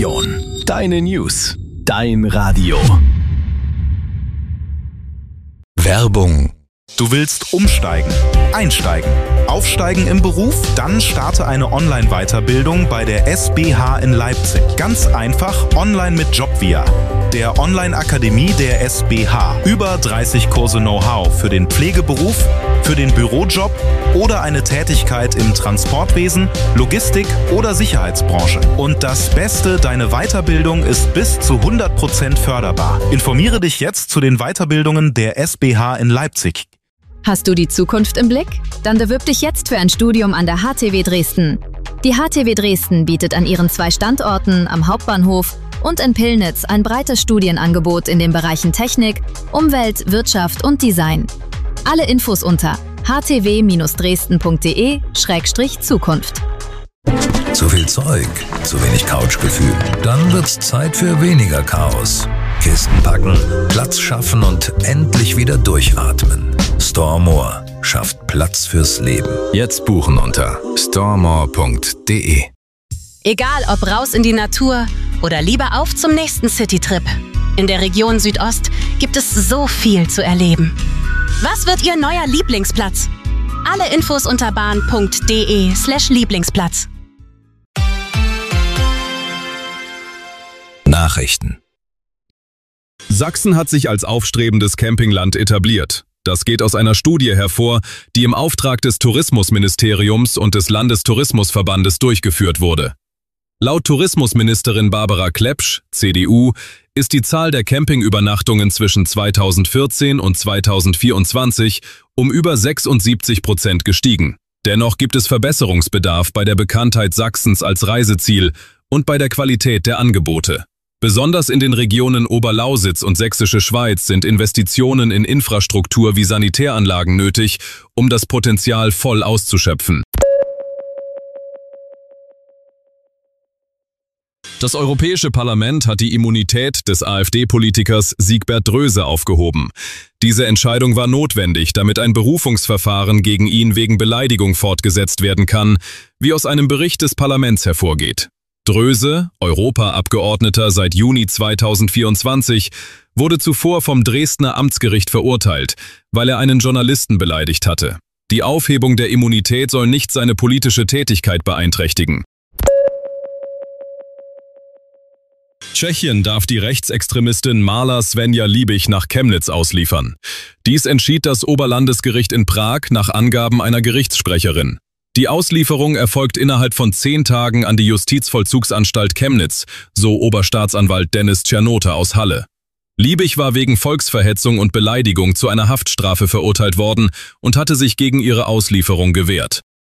Region. Deine News. Dein Radio. Werbung. Du willst umsteigen, einsteigen, aufsteigen im Beruf? Dann starte eine Online-Weiterbildung bei der SBH in Leipzig. Ganz einfach online mit Jobvia, der Online-Akademie der SBH. Über 30 Kurse Know-how für den Pflegeberuf, für den Bürojob oder eine Tätigkeit im Transportwesen, Logistik oder Sicherheitsbranche. Und das Beste, deine Weiterbildung ist bis zu 100% förderbar. Informiere dich jetzt zu den Weiterbildungen der SBH in Leipzig. Hast du die Zukunft im Blick? Dann bewirb dich jetzt für ein Studium an der HTW Dresden. Die HTW Dresden bietet an ihren 2 Standorten am Hauptbahnhof und in Pillnitz ein breites Studienangebot in den Bereichen Technik, Umwelt, Wirtschaft und Design. Alle Infos unter htw-dresden.de/Zukunft. Zu viel Zeug, zu wenig Couchgefühl. Dann wird's Zeit für weniger Chaos. Kisten packen, Platz schaffen und endlich wieder durchatmen. Storemore schafft Platz fürs Leben. Jetzt buchen unter storemore.de. Egal ob raus in die Natur oder lieber auf zum nächsten Citytrip. In der Region Südost gibt es so viel zu erleben. Was wird Ihr neuer Lieblingsplatz? Alle Infos unter bahn.de/Lieblingsplatz. Nachrichten. Sachsen hat sich als aufstrebendes Campingland etabliert. Das geht aus einer Studie hervor, die im Auftrag des Tourismusministeriums und des Landestourismusverbandes durchgeführt wurde. Laut Tourismusministerin Barbara Klepsch, CDU, ist die Zahl der Campingübernachtungen zwischen 2014 und 2024 um über 76% gestiegen. Dennoch gibt es Verbesserungsbedarf bei der Bekanntheit Sachsens als Reiseziel und bei der Qualität der Angebote. Besonders in den Regionen Oberlausitz und Sächsische Schweiz sind Investitionen in Infrastruktur wie Sanitäranlagen nötig, um das Potenzial voll auszuschöpfen. Das Europäische Parlament hat die Immunität des AfD-Politikers Siegbert Dröse aufgehoben. Diese Entscheidung war notwendig, damit ein Berufungsverfahren gegen ihn wegen Beleidigung fortgesetzt werden kann, wie aus einem Bericht des Parlaments hervorgeht. Dröse, Europaabgeordneter seit Juni 2024, wurde zuvor vom Dresdner Amtsgericht verurteilt, weil er einen Journalisten beleidigt hatte. Die Aufhebung der Immunität soll nicht seine politische Tätigkeit beeinträchtigen. Tschechien darf die Rechtsextremistin Marla Svenja Liebig nach Chemnitz ausliefern. Dies entschied das Oberlandesgericht in Prag nach Angaben einer Gerichtssprecherin. Die Auslieferung erfolgt innerhalb von 10 Tagen an die Justizvollzugsanstalt Chemnitz, so Oberstaatsanwalt Dennis Czernota aus Halle. Liebig war wegen Volksverhetzung und Beleidigung zu einer Haftstrafe verurteilt worden und hatte sich gegen ihre Auslieferung gewehrt.